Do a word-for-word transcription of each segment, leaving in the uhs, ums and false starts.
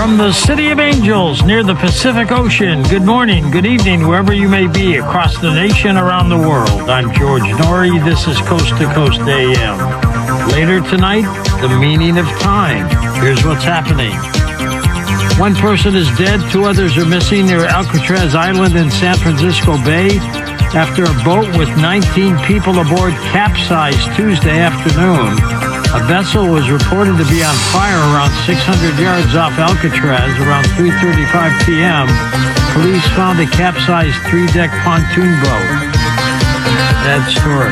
From the City of Angels near the Pacific Ocean, good morning, good evening, wherever you may be across the nation, around the world. I'm George Norrie. This is Coast to Coast A M. Later tonight, the meaning of time. Here's what's happening. One person is dead, two others are missing near Alcatraz Island in San Francisco Bay after a boat with nineteen people aboard capsized Tuesday afternoon. A vessel was reported to be on fire around six hundred yards off Alcatraz around three thirty-five p.m. Police found a capsized three-deck pontoon boat. Sad story.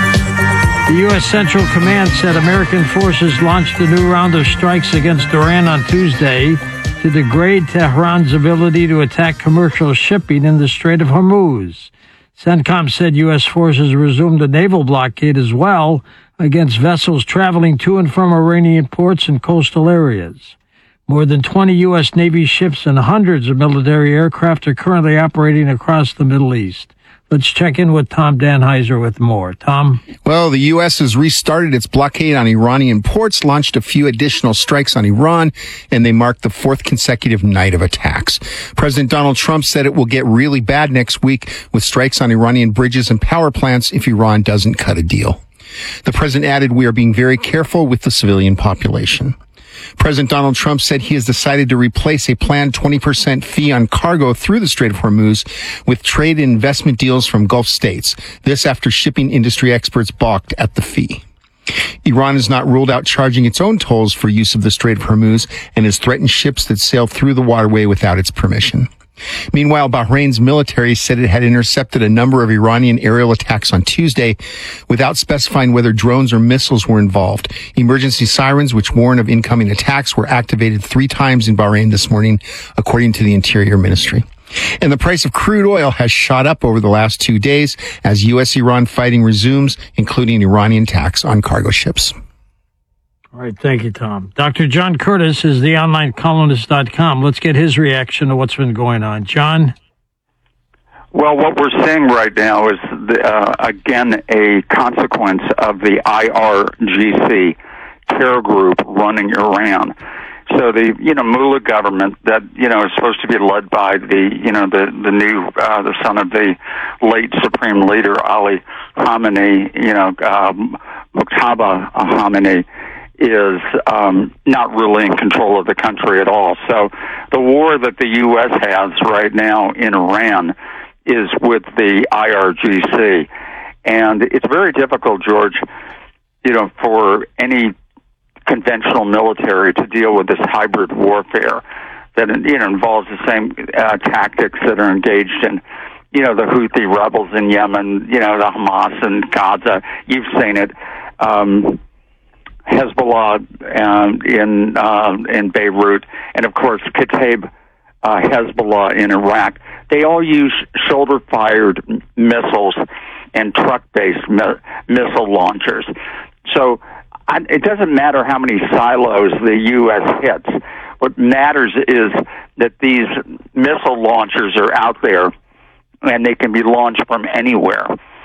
The U S Central Command said American forces launched a new round of strikes against Iran on Tuesday to degrade Tehran's ability to attack commercial shipping in the Strait of Hormuz. CENTCOM said U S forces resumed a naval blockade as well against vessels traveling to and from Iranian ports and coastal areas. More than twenty U S Navy ships and hundreds of military aircraft are currently operating across the Middle East. Let's check in with Tom Danheiser with more. Tom? Well, the U S has restarted its blockade on Iranian ports, launched a few additional strikes on Iran, and they marked the fourth consecutive night of attacks. President Donald Trump said it will get really bad next week with strikes on Iranian bridges and power plants if Iran doesn't cut a deal. The president added, "We are being very careful with the civilian population." President Donald Trump said he has decided to replace a planned twenty percent fee on cargo through the Strait of Hormuz with trade and investment deals from Gulf states. This after shipping industry experts balked at the fee. Iran has not ruled out charging its own tolls for use of the Strait of Hormuz and has threatened ships that sail through the waterway without its permission. Meanwhile, Bahrain's military said it had intercepted a number of Iranian aerial attacks on Tuesday without specifying whether drones or missiles were involved. Emergency sirens, which warn of incoming attacks, were activated three times in Bahrain this morning, according to the Interior Ministry. And the price of crude oil has shot up over the last two days as U S Iran fighting resumes, including Iranian attacks on cargo ships. All right, thank you, Tom. Doctor John Curtis is the online columnist dot com. Let's get his reaction to what's been going on. John? Well, what we're seeing right now is, the, uh, again, a consequence of the I R G C terror group running Iran. So the, you know, mullah government that, you know, is supposed to be led by the, you know, the, the new, uh, the son of the late Supreme Leader, Ali Khamenei, you know, um, Muqtada Khamenei, is um, not really in control of the country at all. So the war that the U S has right now in Iran is with the I R G C. And it's very difficult, George, you know, for any conventional military to deal with this hybrid warfare that, you know, involves the same uh, tactics that are engaged in, you know, the Houthi rebels in Yemen, you know, the Hamas in Gaza. You've seen it. Um, Hezbollah um, in uh, in Beirut, and of course Kataib uh, Hezbollah in Iraq. They all use shoulder-fired missiles and truck-based mi- missile launchers. So I, it doesn't matter how many silos the U S hits. What matters is that these missile launchers are out there, and they can be launched from anywhere.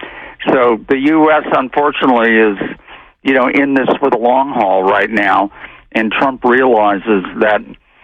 So the U S, unfortunately, is, you know, in this for the long haul right now, and Trump realizes that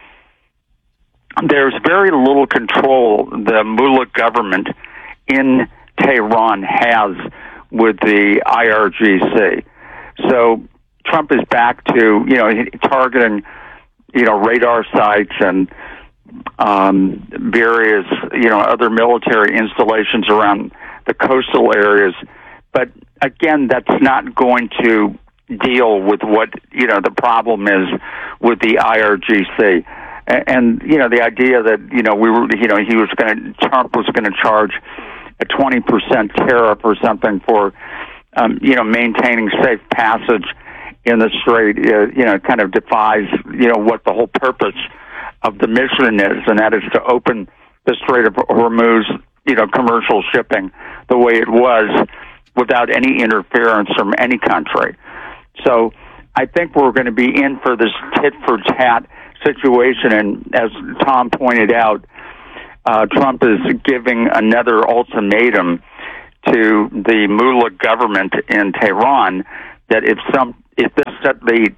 there's very little control the mullah government in Tehran has with the I R G C. So Trump is back to, you know, targeting, you know, radar sites and um, various, you know, other military installations around the coastal areas. But again, that's not going to deal with what, you know, the problem is with the I R G C. And, and you know, the idea that, you know, we were, you know, he was going to, Trump was going to charge a twenty percent tariff or something for, um, you know, maintaining safe passage in the strait, uh, you know, kind of defies, you know, what the whole purpose of the mission is, and that is to open the Strait of Hormuz, you know, commercial shipping the way it was without any interference from any country. So I think we're going to be in for this tit-for-tat situation, and as Tom pointed out, uh, Trump is giving another ultimatum to the mullah government in Tehran that if some if this, the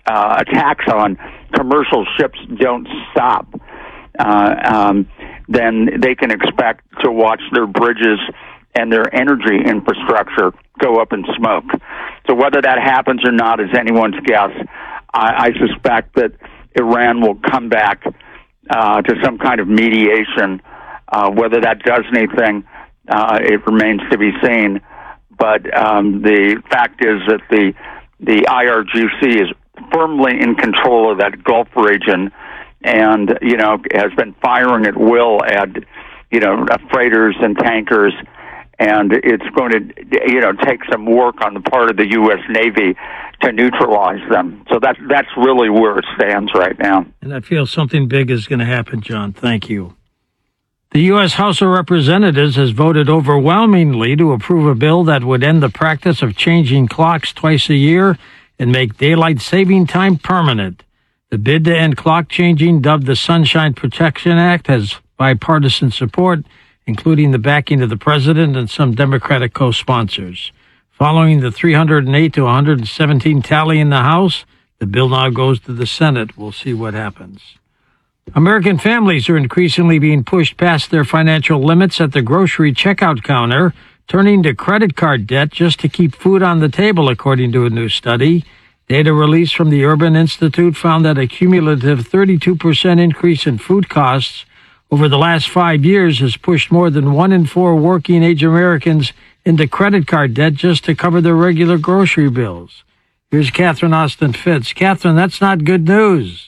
uh, attacks on commercial ships don't stop, uh, um, then they can expect to watch their bridges and their energy infrastructure go up in smoke. So whether that happens or not is anyone's guess. I, I suspect that Iran will come back uh, to some kind of mediation. Uh, whether that does anything, uh, it remains to be seen. But um, the fact is that the the I R G C is firmly in control of that Gulf region, and you know has been firing at will at you know freighters and tankers, and it's going to you know take some work on the part of the U S Navy to neutralize them. So that's that's really where it stands right now. And I feel something big is going to happen, John. Thank you. The U S House of Representatives has voted overwhelmingly to approve a bill that would end the practice of changing clocks twice a year and make daylight saving time permanent. The bid to end clock changing, dubbed the Sunshine Protection Act, has bipartisan support, including the backing of the president and some Democratic co-sponsors. Following the three hundred eight to one hundred seventeen tally in the House, the bill now goes to the Senate. We'll see what happens. American families are increasingly being pushed past their financial limits at the grocery checkout counter, turning to credit card debt just to keep food on the table, according to a new study. Data released from the Urban Institute found that a cumulative thirty-two percent increase in food costs over the last five years has pushed more than one in four working-age Americans into credit card debt just to cover their regular grocery bills. Here's Catherine Austin Fitz. Catherine, that's not good news.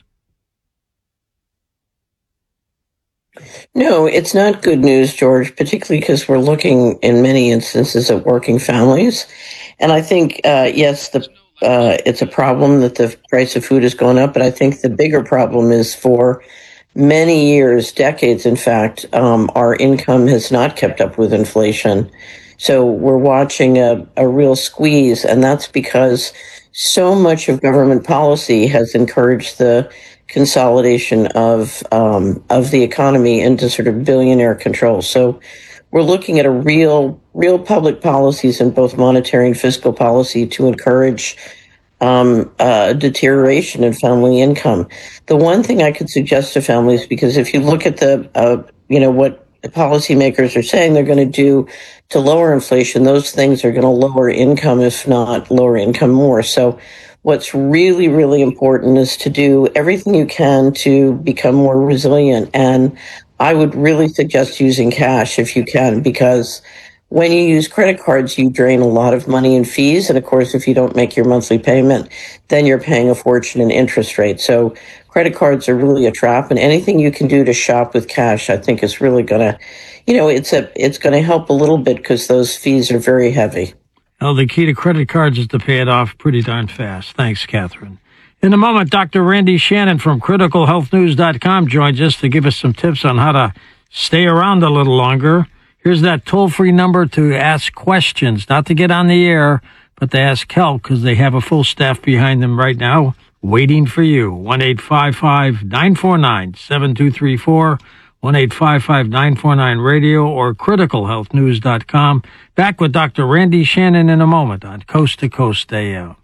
No, it's not good news, George, particularly because we're looking in many instances at working families. And I think, uh, yes, the uh, it's a problem that the price of food has gone up, but I think the bigger problem is for many years, decades, in fact, um, our income has not kept up with inflation. So we're watching a, a real squeeze, and that's because so much of government policy has encouraged the consolidation of um, of the economy into sort of billionaire control. So we're looking at a real, real public policies in both monetary and fiscal policy to encourage um, uh, deterioration in family income. The one thing I could suggest to families, because if you look at the, uh, you know, what the policymakers are saying they're going to do to lower inflation, those things are going to lower income, if not lower income more. So what's really, really important is to do everything you can to become more resilient. And I would really suggest using cash if you can, because when you use credit cards, you drain a lot of money in fees. And of course, if you don't make your monthly payment, then you're paying a fortune in interest rates. So credit cards are really a trap, and anything you can do to shop with cash, I think is really going to, you know, it's a, it's going to help a little bit because those fees are very heavy. Well, the key to credit cards is to pay it off pretty darn fast. Thanks, Catherine. In a moment, Doctor Randy Shannon from critical health news dot com joins us to give us some tips on how to stay around a little longer. Here's that toll-free number to ask questions, not to get on the air, but to ask help, because they have a full staff behind them right now waiting for you. one eight five five, nine four nine, seven two three four, one eight five five, nine four nine, radio, or critical health news dot com. Back with Doctor Randy Shannon in a moment on Coast to Coast A M.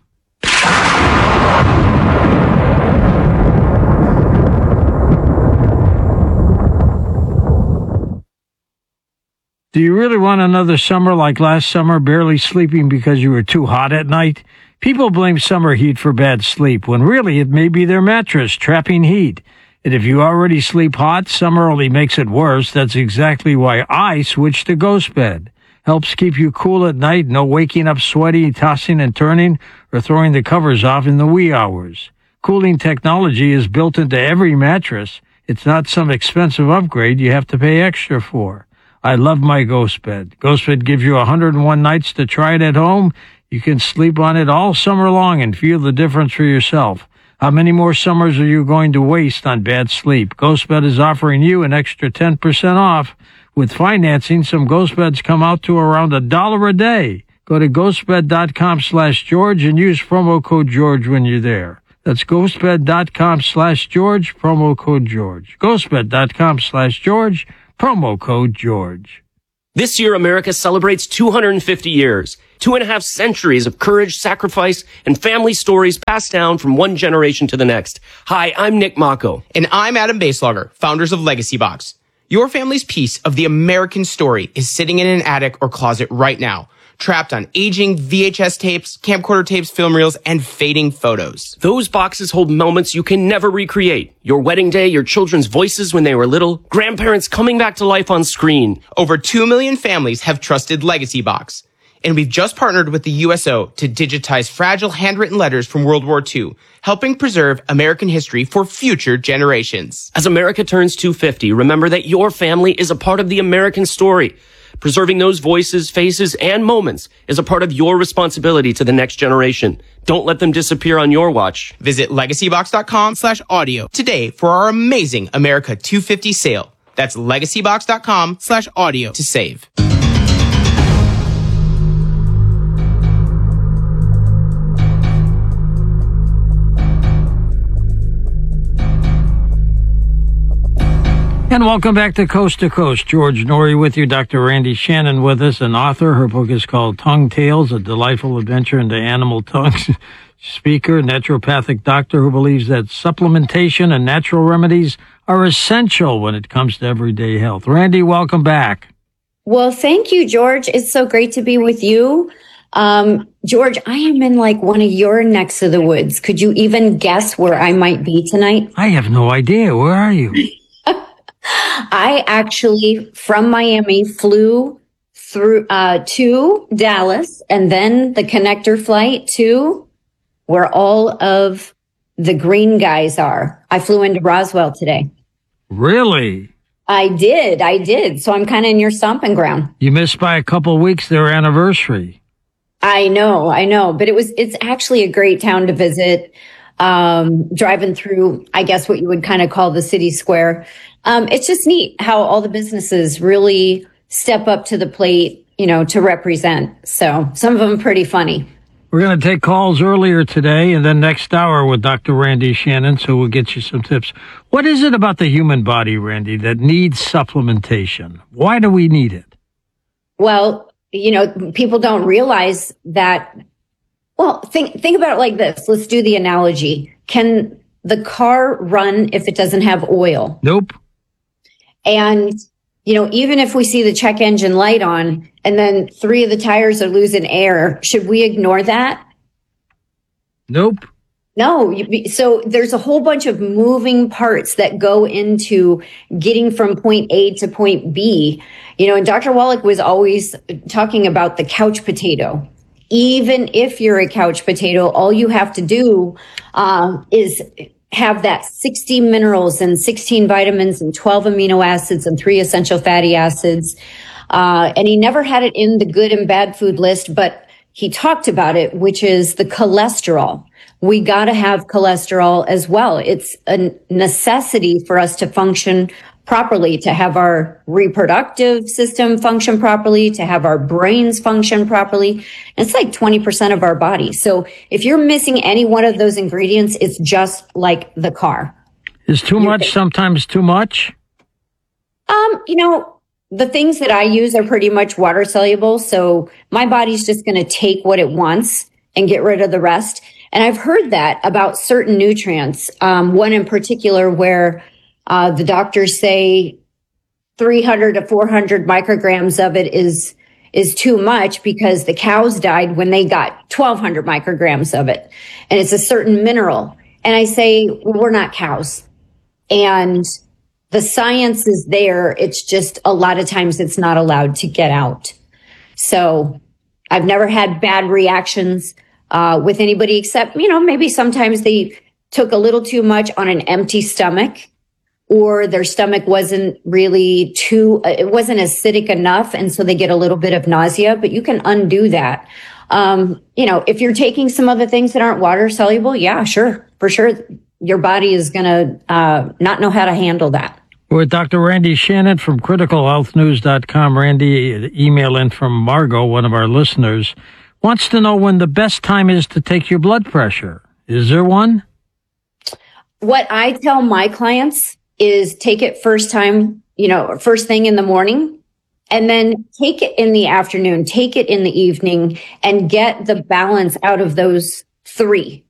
Do you really want another summer like last summer, barely sleeping because you were too hot at night? People blame summer heat for bad sleep, when really it may be their mattress trapping heat. And if you already sleep hot, summer only makes it worse. That's exactly why I switched to Ghost Bed. Helps keep you cool at night, no waking up sweaty, tossing and turning, or throwing the covers off in the wee hours. Cooling technology is built into every mattress. It's not some expensive upgrade you have to pay extra for. I love my Ghost Bed. Ghost Bed gives you one hundred one nights to try it at home. You can sleep on it all summer long and feel the difference for yourself. How many more summers are you going to waste on bad sleep? Ghost Bed is offering you an extra ten percent off. With financing, some Ghost Beds come out to around a dollar a day. Go to ghostbed.com slash George and use promo code George when you're there. That's ghostbed.com slash George, promo code George. ghostbed.com slash George, promo code George. This year, America celebrates two hundred fifty years, two and a half centuries of courage, sacrifice, and family stories passed down from one generation to the next. Hi, I'm Nick Mako. And I'm Adam Baselogger, founders of Legacy Box. Your family's piece of the American story is sitting in an attic or closet right now, trapped on aging V H S tapes, camcorder tapes, film reels, and fading photos. Those boxes hold moments you can never recreate. Your wedding day, your children's voices when they were little, grandparents coming back to life on screen. Over two million families have trusted Legacy Box. And we've just partnered with the U S O to digitize fragile handwritten letters from World War Two, helping preserve American history for future generations. As America turns two hundred fifty, remember that your family is a part of the American story. Preserving those voices, faces, and moments is a part of your responsibility to the next generation. Don't let them disappear on your watch. Visit legacybox.com slash audio today for our amazing America two fifty sale. That's legacybox.com slash audio to save. And welcome back to Coast to Coast. George Noory with you. Doctor Randy Shannon with us, an author. Her book is called Tongue Tales, A Delightful Adventure into Animal Tongues. Speaker, naturopathic doctor who believes that supplementation and natural remedies are essential when it comes to everyday health. Randy, welcome back. Well, thank you, George. It's so great to be with you. Um, George, I am in like one of your necks of the woods. Could you even guess where I might be tonight? I have no idea. Where are you? I actually, from Miami, flew through uh, to Dallas and then the connector flight to where all of the green guys are. I flew into Roswell today. Really? I did. I did. So I'm kind of in your stomping ground. You missed by a couple of weeks their anniversary. I know. I know. But it was, it's actually a great town to visit. Um, driving through, I guess what you would kind of call the city square. Um, it's just neat how all the businesses really step up to the plate, you know, to represent. So some of them pretty funny. We're going to take calls earlier today and then next hour with Doctor Randy Shannon, so we'll get you some tips. What is it about the human body, Randy, that needs supplementation? Why do we need it? Well, you know, people don't realize that. Well, think think about it like this. Let's do the analogy. Can the car run if it doesn't have oil? Nope. And, you know, even if we see the check engine light on and then three of the tires are losing air, should we ignore that? Nope. No. You, so there's a whole bunch of moving parts that go into getting from point A to point B. You know, and Doctor Wallach was always talking about the couch potato. Even if you're a couch potato, all you have to do uh, is have that sixty minerals and sixteen vitamins and twelve amino acids and three essential fatty acids. Uh, and he never had it in the good and bad food list, but he talked about it, which is the cholesterol. We got to have cholesterol as well. It's a necessity for us to function properly, to have our reproductive system function properly, to have our brains function properly. And it's like twenty percent of our body. So if you're missing any one of those ingredients, it's just like the car. Is too much sometimes too much? Um, you know, the things that I use are pretty much water soluble. So my body's just going to take what it wants and get rid of the rest. And I've heard that about certain nutrients. Um, one in particular where Uh, the doctors say three hundred to four hundred micrograms of it is, is too much because the cows died when they got twelve hundred micrograms of it. And it's a certain mineral. And I say, well, we're not cows. And the science is there. It's just a lot of times it's not allowed to get out. So I've never had bad reactions, uh, with anybody except, you know, maybe sometimes they took a little too much on an empty stomach, or their stomach wasn't really too, it wasn't acidic enough. And so they get a little bit of nausea, but you can undo that. Um, you know, if you're taking some other things that aren't water soluble, yeah, sure, for sure. Your body is going to uh, not know how to handle that. We're with Doctor Randy Shannon from critical health news dot com. Randy, email in from Margot, one of our listeners, wants to know when the best time is to take your blood pressure. Is there one? What I tell my clients is take it first time, you know, first thing in the morning and then take it in the afternoon, take it in the evening, and get the balance out of those three.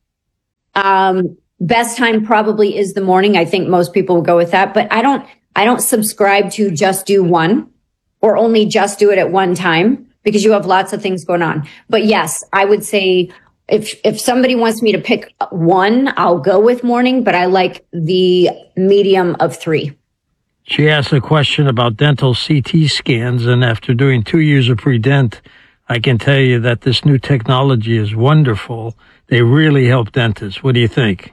Um, best time probably is the morning. I think most people will go with that, but I don't, I don't subscribe to just do one or only just do it at one time, because you have lots of things going on. But yes, I would say if, if somebody wants me to pick one, I'll go with morning, but I like the medium of three. She asked a question about dental C T scans, and after doing two years of pre-dent, I can tell you that this new technology is wonderful. They really help dentists. What do you think?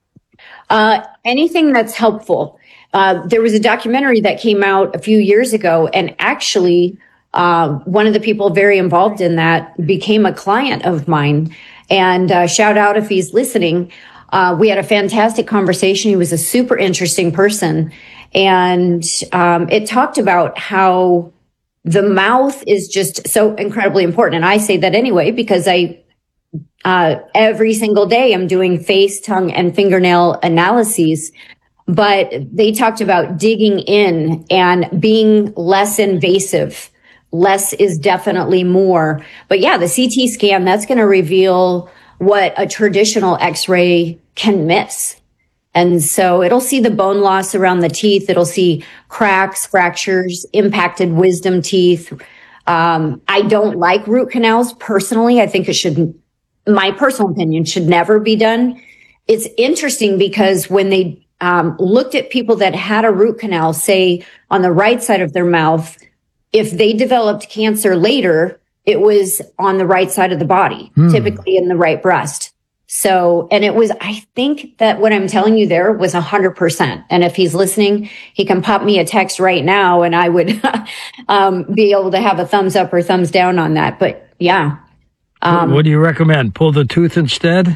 Uh, anything that's helpful. Uh, there was a documentary that came out a few years ago, and actually, uh, one of the people very involved in that became a client of mine. And uh, shout out if he's listening. Uh, we had a fantastic conversation. He was a super interesting person. And um, it talked about how the mouth is just so incredibly important. And I say that anyway, because I, uh, every single day I'm doing face, tongue, and fingernail analyses. But they talked about digging in and being less invasive. Less is definitely more. But yeah, the C T scan, that's going to reveal what a traditional X-ray can miss. And so it'll see the bone loss around the teeth. It'll see cracks, fractures, impacted wisdom teeth. Um, I don't like root canals personally. I think it should, my personal opinion, should never be done. It's interesting because when they um, looked at people that had a root canal, say on the right side of their mouth, if they developed cancer later, it was on the right side of the body, hmm. typically in the right breast. So, and it was, I think that what I'm telling you there was a hundred percent. And if he's listening, he can pop me a text right now and I would um, be able to have a thumbs up or thumbs down on that. But yeah. Um, what do you recommend? Pull the tooth instead?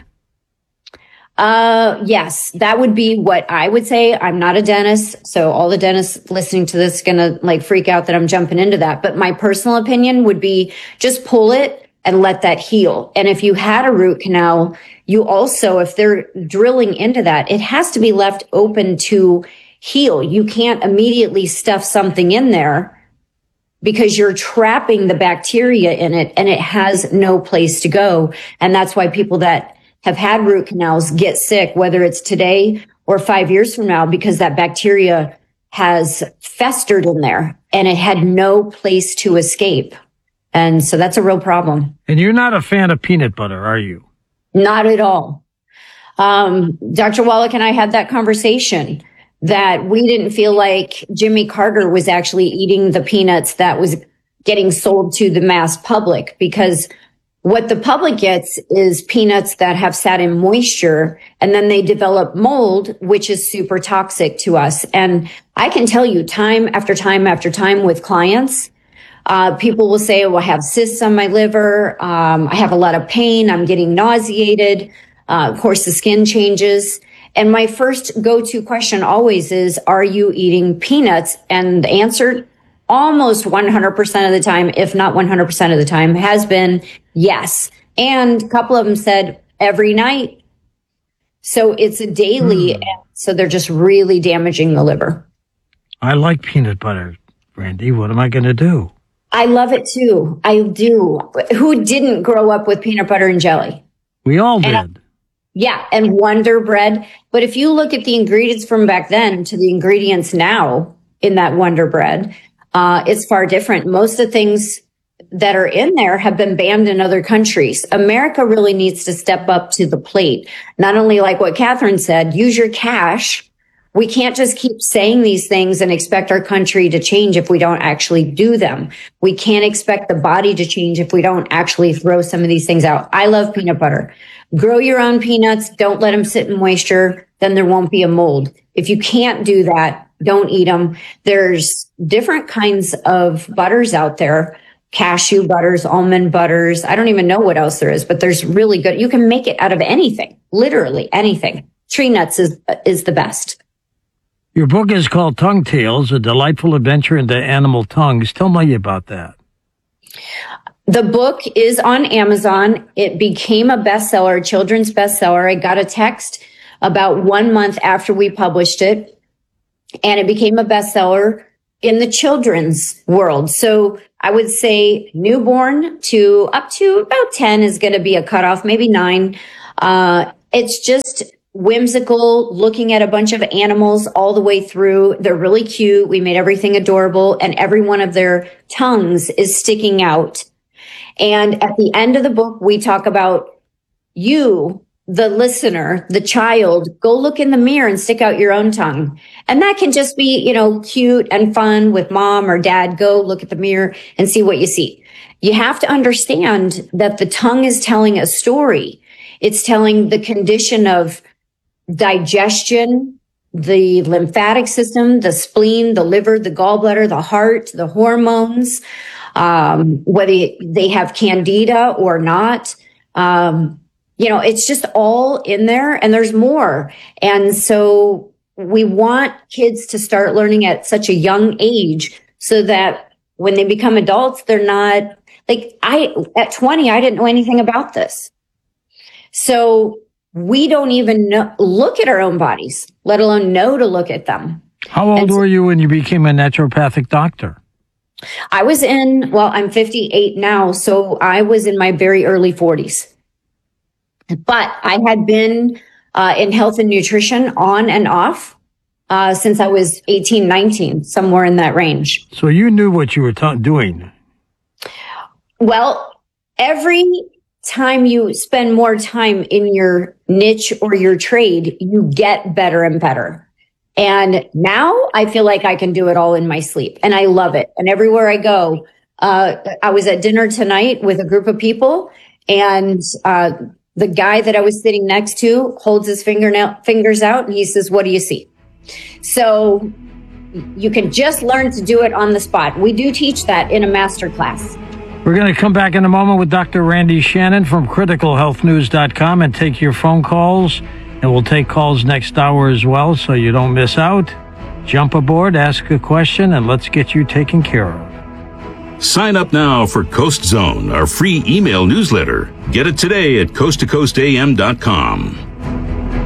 Uh, yes, that would be what I would say. I'm not a dentist, so all the dentists listening to this gonna like freak out that I'm jumping into that. But my personal opinion would be just pull it and let that heal. And if you had a root canal, you also, if they're drilling into that, it has to be left open to heal. You can't immediately stuff something in there because you're trapping the bacteria in it and it has no place to go. And that's why people that have had root canals get sick, whether it's today or five years from now, because that bacteria has festered in there and it had no place to escape. And so that's a real problem. And you're not a fan of peanut butter, are you? Not at all. Um, Doctor Wallach and I had that conversation that we didn't feel like Jimmy Carter was actually eating the peanuts that was getting sold to the mass public, because what the public gets is peanuts that have sat in moisture and then they develop mold, which is super toxic to us. And I can tell you time after time after time with clients, uh, people will say, oh, I have cysts on my liver. Um, I have a lot of pain. I'm getting nauseated. Uh, of course, the skin changes. And my first go-to question always is, are you eating peanuts? And the answer almost one hundred percent of the time, if not one hundred percent of the time, has been yes. And a couple of them said every night. So it's a daily. Mm. So they're just really damaging the liver. I like peanut butter, Brandy. What am I going to do? I love it too. I do. Who didn't grow up with peanut butter and jelly? We all did. And, yeah. And Wonder Bread. But if you look at the ingredients from back then to the ingredients now in that Wonder Bread, Uh, it's far different. Most of the things that are in there have been banned in other countries. America really needs to step up to the plate. Not only like what Catherine said, use your cash. We can't just keep saying these things and expect our country to change if we don't actually do them. We can't expect the body to change if we don't actually throw some of these things out. I love peanut butter. Grow your own peanuts. Don't let them sit in moisture. Then there won't be a mold. If you can't do that, don't eat them. There's different kinds of butters out there. Cashew butters, almond butters. I don't even know what else there is, but there's really good. You can make it out of anything, literally anything. Tree nuts is, is the best. Your book is called Tongue Tales, A Delightful Adventure into Animal Tongues. Tell me about that. The book is on Amazon. It became a bestseller, a children's bestseller. I got a text about one month after we published it, and it became a bestseller. in the children's world. So I would say newborn to up to about ten is going to be a cutoff, maybe nine. Uh, it's just whimsical, looking at a bunch of animals all the way through. They're really cute. We made everything adorable, and every one of their tongues is sticking out. And at the end of the book, we talk about you, the listener, the child, go look in the mirror and stick out your own tongue. And that can just be, you know, cute and fun with mom or dad. Go look at the mirror and see what you see. You have to understand that the tongue is telling a story. It's telling the condition of digestion, the lymphatic system, the spleen, the liver, the gallbladder, the heart, the hormones, um, whether they have candida or not. Um, You know, it's just all in there, and there's more. And so we want kids to start learning at such a young age so that when they become adults, they're not like I, at twenty, I didn't know anything about this. So we don't even know, look at our own bodies, let alone know to look at them. How old so, were you when you became a naturopathic doctor? I was in, well, I'm fifty-eight now. So I was in my very early forties. But I had been uh, in health and nutrition on and off uh, since I was eighteen, nineteen, somewhere in that range. So you knew what you were ta- doing. Well, every time you spend more time in your niche or your trade, you get better and better. And now I feel like I can do it all in my sleep, and I love it. And everywhere I go, uh, I was at dinner tonight with a group of people, and uh the guy that I was sitting next to holds his fingernail fingers out and he says, "What do you see?" So you can just learn to do it on the spot. We do teach that in a master class. We're going to come back in a moment with Doctor Randy Shannon from critical health news dot com and take your phone calls. And we'll take calls next hour as well, so you don't miss out. Jump aboard, ask a question, and let's get you taken care of. Sign up now for Coast Zone, our free email newsletter. Get it today at coast to coast a m dot com.